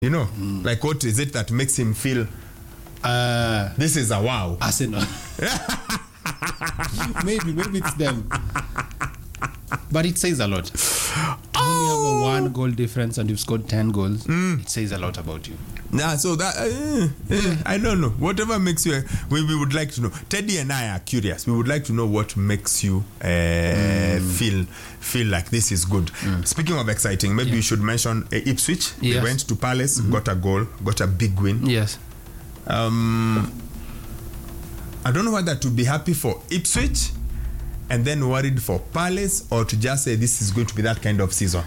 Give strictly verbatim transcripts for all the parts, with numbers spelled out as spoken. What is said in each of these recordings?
You know, mm. like what is it that makes him feel uh, this is a wow? Arsenal. maybe, maybe it's them. But it says a lot. Oh. When you have a one goal difference and you've scored ten goals, mm. it says a lot about you. Yeah, so that uh, uh, I don't know. Whatever makes you, uh, we, we would like to know. Teddy and I are curious. We would like to know what makes you uh, mm. feel feel like this is good. Mm. Speaking of exciting, maybe yeah. you should mention uh, Ipswich. Yes. They went to Palace, mm-hmm. got a goal, got a big win. Yes. Um, I don't know whether to be happy for Ipswich and then worried for Palace, or to just say this is going to be that kind of season.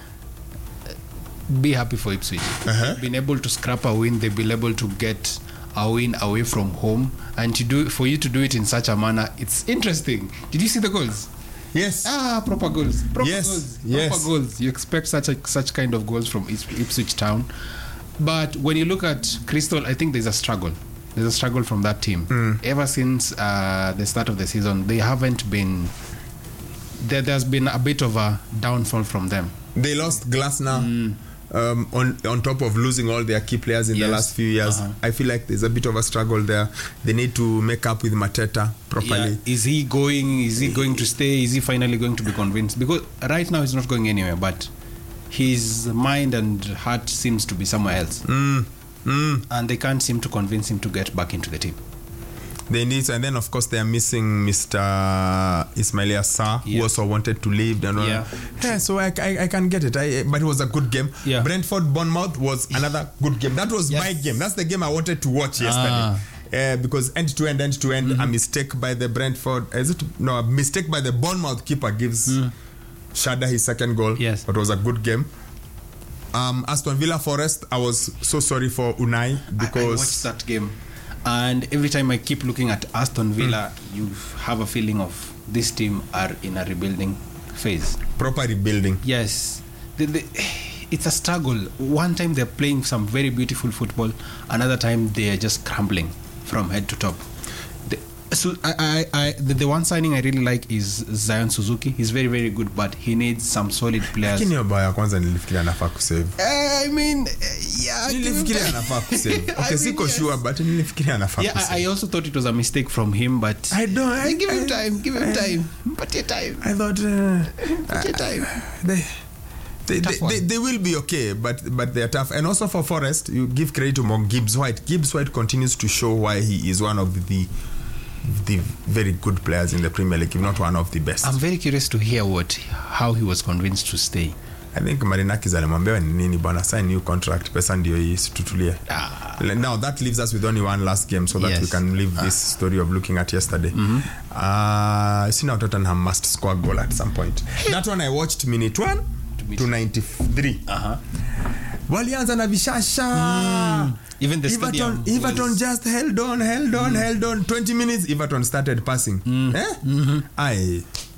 Be happy for Ipswich. Uh-huh. Being able to scrap a win, they've been able to get a win away from home, and to do for you to do it in such a manner, it's interesting. Did you see the goals? Yes. Ah, proper goals. Proper yes. goals. Yes. Proper goals. You expect such a, such kind of goals from Ipswich Town, but when you look at Crystal, I think there's a struggle. There's a struggle from that team. Mm. Ever since uh, the start of the season, they haven't been. There, there's been a bit of a downfall from them. They lost Glasner. Mm. Um, on on top of losing all their key players in yes. the last few years. Uh-huh. I feel like there's a bit of a struggle there. They need to make up with Mateta properly. Yeah. Is he going is he going to stay? Is he finally going to be convinced? Because right now he's not going anywhere, but his mind and heart seems to be somewhere else. Mm. Mm. And they can't seem to convince him to get back into the team. They need, and then of course they are missing Mister Ismail Assar, yeah. who also wanted to leave. And yeah. yeah, so I, I, I can get it. I, but it was a good game. Yeah. Brentford Bournemouth was another good game. That was yes. my game. That's the game I wanted to watch yesterday. Ah. Uh, because end to end, end to end, a mistake by the Brentford, is it no, a mistake by the Bournemouth keeper gives mm. Shada his second goal. Yes, but it was a good game. Um, Aston Villa Forest, I was so sorry for Unai because I, I watched that game. And every time I keep looking at Aston Villa, mm. you have a feeling of this team are in a rebuilding phase. Proper rebuilding. Yes. The, the, it's a struggle. One time they're playing some very beautiful football. Another time they are just crumbling from head to top. The, so I, I, I, the, the one signing I really like is Zion Suzuki. He's very, very good, but he needs some solid players. Lakini obaya kwanza nilifikiria anafaa kusave. I mean, yeah. Nilifikiria anafaa kusave. Okay, siko sure, but nilifikiria anafaa yeah, kusave. I also thought it was a mistake from him, but I don't. I, give him I, time. Give him I, time. But your time. I thought. Uh, but your time. They, They, they, they, they will be okay, but but they're tough. And also for Forest, you give credit to Morgan Gibbs White. Gibbs White continues to show why he is one of the the very good players in the Premier League, if not one of the best. I'm very curious to hear what how he was convinced to stay. I think Marinakis alimwambia nini bwana, sign new contract, pesa ndio hii tutulie. Ah. Now that leaves us with only one last game, so that yes. we can leave ah. this story of looking at yesterday. Mm-hmm. Uh, see now Tottenham must score a goal at some point. That one I watched minute one to ninety-three. Uh-huh. Walianza na vishasha. Mm. Even the Everton, Everton was... just held on, held on, mm. held on. twenty minutes, Everton started passing. Mm. Eh? Mm-hmm. I...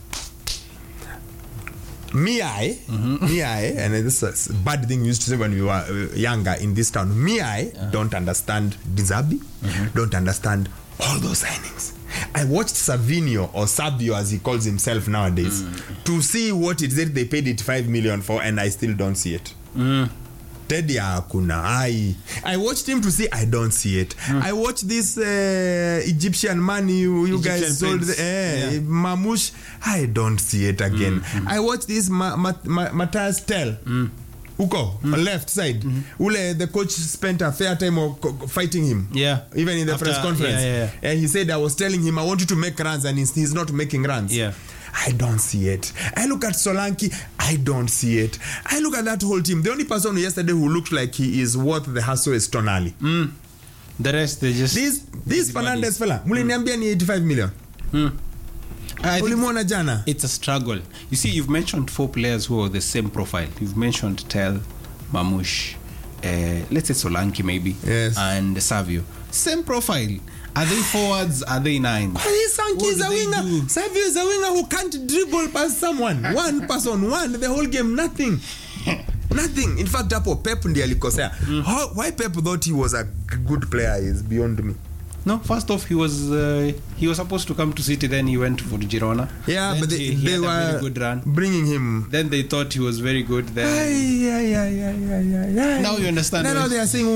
Me, I, mm-hmm. me, I, and this is a bad thing we used to say when we were younger in this town. Me, I yeah. don't understand Dizabi, mm-hmm. don't understand all those signings. I watched Savinho, or Savio as he calls himself nowadays, mm. to see what it is they paid it five million for, and I still don't see it. Mm. Teddy Akuna, I I watched him to see, I don't see it. Mm. I watched this uh, Egyptian man you, you guys sold, uh, yeah. Mamouche, I don't see it again. Mm. I watched this Ma- Ma- Ma- Matthias Tell. Mm. Uko, mm. left side. Mm-hmm. Ule, the coach spent a fair time of fighting him. Yeah. Even in the After, press conference. Yeah, yeah, yeah. And he said, I was telling him, I want you to make runs, and he's, he's not making runs. Yeah. I don't see it. I look at Solanke, I don't see it. I look at that whole team. The only person yesterday who looked like he is worth the hassle is Tonali. Mm. The rest, they just... This, this Fernandez fella, muliniambia ni eighty-five million. Mm. Ulimwona jana. It's a struggle. You see, you've mentioned four players who are the same profile. You've mentioned Tel, Mamouche, uh, let's say Solanke maybe, yes. and Savio. Same profile. Are they forwards? Are they nines? Solanke is a winger. Savio is a winger who can't dribble past someone. One person, one, the whole game, nothing. Nothing. In fact, Apo Pep ndiye alikosea. Mm. Why Pep thought he was a good player is beyond me. No, first off, he was uh, he was supposed to come to City. Then he went for Girona. Yeah, Then but they, he, he they had a were very good run. bringing him. Then they thought he was very good. Then Yeah, yeah, yeah, yeah, yeah, yeah. now you understand. No, why- no, they are saying